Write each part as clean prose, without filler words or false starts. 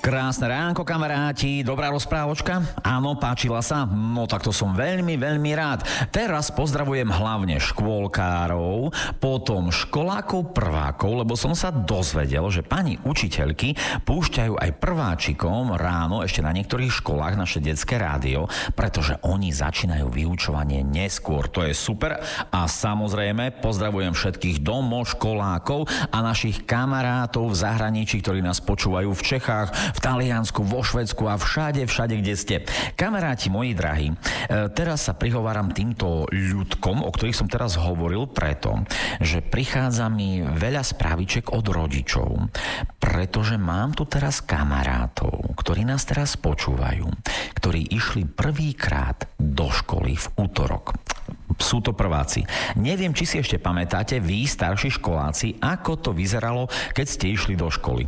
Krásne ránko, kamaráti, dobrá rozprávočka? Áno, páčila sa? No tak to som veľmi, veľmi rád. Teraz pozdravujem hlavne škôlkárov, potom školákov, prvákov, lebo som sa dozvedel, že pani učiteľky púšťajú aj prváčikom ráno ešte na niektorých školách naše detské rádio, pretože oni začínajú vyučovanie neskôr. To je super a samozrejme pozdravujem všetkých domoškolákov a našich kamarátov v zahraničí, ktorí nás počúvajú v Čechách, v Taliansku, vo Švédsku a všade, kde ste. Kamaráti moji drahí, teraz sa prihováram týmto ľudkom, o ktorých som teraz hovoril, preto, že prichádza mi veľa správiček od rodičov, pretože mám tu teraz kamarátov, ktorí nás teraz počúvajú, ktorí išli prvýkrát do školy v utorok. Sú to prváci. Neviem, či si ešte pamätáte vy, starší školáci, ako to vyzeralo, keď ste išli do školy.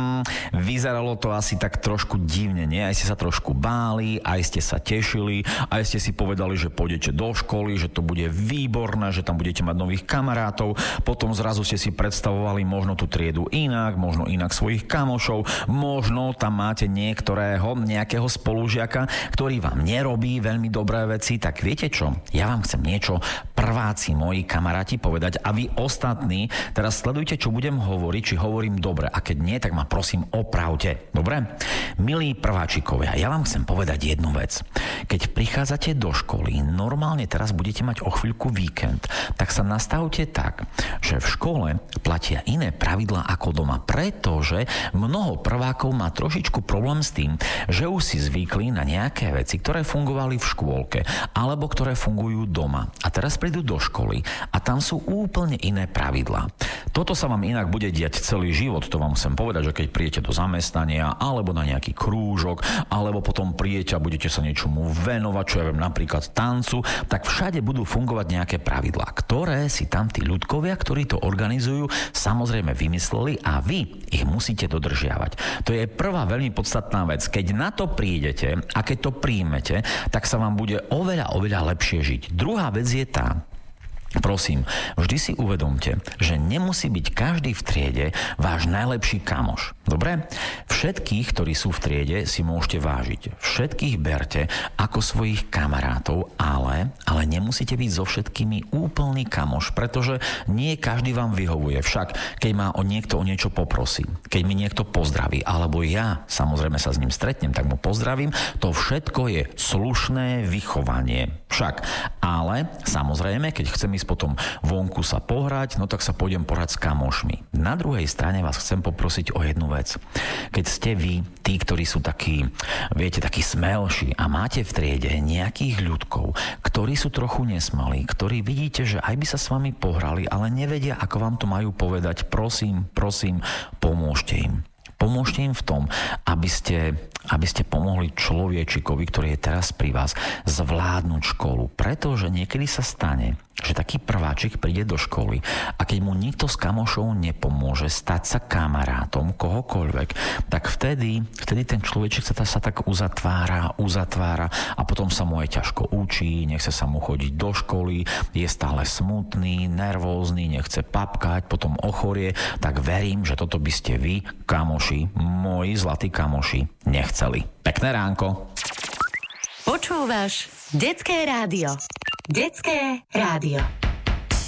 Vyzeralo to asi tak trošku divne, nie? Aj ste sa trošku báli, aj ste sa tešili, aj ste si povedali, že pôjdete do školy, že to bude výborné, že tam budete mať nových kamarátov. Potom zrazu ste si predstavovali možno tú triedu inak, možno inak svojich kamošov, možno tam máte nejakého spolužiaka, ktorý vám nerobí veľmi dobré veci. Tak viete čo? Ja vám chcem niečo prváci moji kamaráti povedať a vy ostatní teraz sledujte, čo budem hovoriť, či hovorím dobre a keď nie, tak ma prosím opravte. Dobre? Milí prváčikovia, ja vám chcem povedať jednu vec. Keď prichádzate do školy, normálne teraz budete mať o chvíľku víkend, tak sa nastavte tak, že v škole platia iné pravidlá ako doma, pretože mnoho prvákov má trošičku problém s tým, že už si zvykli na nejaké veci, ktoré fungovali v škôlke alebo ktoré fungujú doma. A teraz prídu do školy a tam sú úplne iné pravidlá. Toto sa vám inak bude diať celý život, to vám chcem povedať, že keď prídete do zamestnania alebo na nejaký krúžok, alebo potom prídete a budete sa niečomu venovať, čo ja viem, napríklad tancu, tak všade budú fungovať nejaké pravidlá, ktoré si tam tí ľudkovia, ktorí to organizujú, samozrejme vymysleli a vy ich musíte dodržiavať. To je prvá veľmi podstatná vec. Keď na to prídete a keď to príjmete, tak sa vám bude oveľa lepšie žiť. Druhá vec je tá, prosím, vždy si uvedomte, že nemusí byť každý v triede váš najlepší kamoš. Dobre? Všetkých, ktorí sú v triede, si môžete vážiť. Všetkých berte ako svojich kamarátov, ale nemusíte byť so všetkými úplný kamoš, pretože nie každý vám vyhovuje. Však, keď ma niekto o niečo poprosí, keď mi niekto pozdraví, alebo ja samozrejme sa s ním stretnem, tak mu pozdravím, to všetko je slušné vychovanie. Však, ale samozrejme, keď chcem ísť potom vonku sa pohrať, no tak sa pôjdem pohrať s kamošmi. Na druhej strane vás chcem poprosiť o jednu vec. Keď ste vy, tí, ktorí sú takí, viete, takí smelší a máte v triede nejakých ľudkov, ktorí sú trochu nesmelí, ktorí vidíte, že aj by sa s vami pohrali, ale nevedia, ako vám to majú povedať, prosím, pomôžte im. Pomôžte im v tom, aby ste pomohli človečikovi, ktorý je teraz pri vás, zvládnuť školu. Pretože niekedy sa stane, že taký prváčik príde do školy a keď mu nikto z kamošov nepomôže stať sa kamarátom kohokoľvek, tak vtedy ten človečik sa tak uzatvára a potom sa mu aj ťažko učí, nechce sa mu chodiť do školy, je stále smutný, nervózny, nechce papkať, potom ochorie, tak verím, že toto by ste vy, kamoši, moji zlatí kamoši, nechceli. Pekné ránko. Počúvaš Detské rádio. Detské rádio.